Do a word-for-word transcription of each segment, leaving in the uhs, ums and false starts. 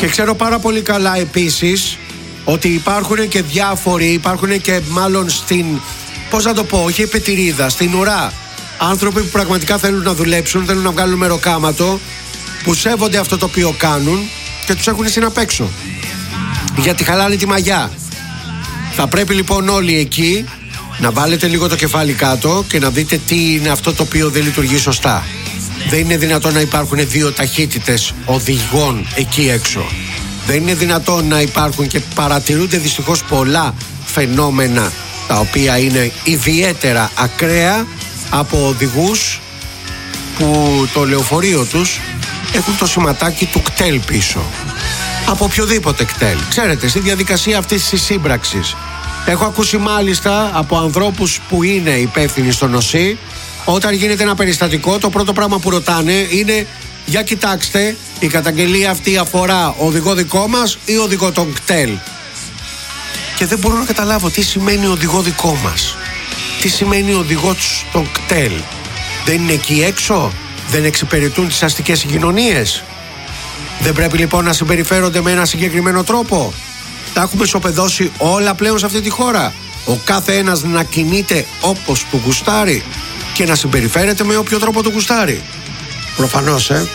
Και ξέρω πάρα πολύ καλά επίσης ότι υπάρχουν και διάφοροι, υπάρχουν και μάλλον στην, πώς να το πω, όχι επετηρίδα, στην ουρά, άνθρωποι που πραγματικά θέλουν να δουλέψουν, θέλουν να βγάλουν μεροκάματο, που σέβονται αυτό το οποίο κάνουν και τους έχουν στην απ' έξω, γιατί χαλάνε τη μαγιά. Θα πρέπει λοιπόν όλοι εκεί να βάλετε λίγο το κεφάλι κάτω και να δείτε τι είναι αυτό το οποίο δεν λειτουργεί σωστά. Δεν είναι δυνατόν να υπάρχουν δύο ταχύτητες οδηγών εκεί έξω. Δεν είναι δυνατόν να υπάρχουν, και παρατηρούνται δυστυχώς πολλά φαινόμενα τα οποία είναι ιδιαίτερα ακραία από οδηγούς που το λεωφορείο τους έχουν το σηματάκι του κτέλ πίσω. Από οποιοδήποτε κτέλ. Ξέρετε, στη διαδικασία αυτής της σύμπραξης. Έχω ακούσει μάλιστα από ανθρώπους που είναι υπεύθυνοι στο νοσί, όταν γίνεται ένα περιστατικό, το πρώτο πράγμα που ρωτάνε είναι: για κοιτάξτε, η καταγγελία αυτή αφορά οδηγό δικό μας ή οδηγό των κτέλ. Και δεν μπορώ να καταλάβω τι σημαίνει οδηγό δικό μας. Τι σημαίνει οδηγό των κτέλ. Δεν είναι εκεί έξω, δεν εξυπηρετούν τις αστικές συγκοινωνίες. Δεν πρέπει λοιπόν να συμπεριφέρονται με ένα συγκεκριμένο τρόπο. Τα έχουμε ισοπεδώσει όλα πλέον σε αυτή τη χώρα. Ο κάθε ένας να κινείται όπως του γουστάρει και να συμπεριφέρεται με όποιο τρόπο του γουστάρει. Προφανώς, ε.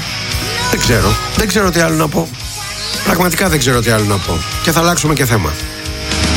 Δεν ξέρω. Δεν ξέρω τι άλλο να πω. Πραγματικά δεν ξέρω τι άλλο να πω. Και θα αλλάξουμε και θέμα.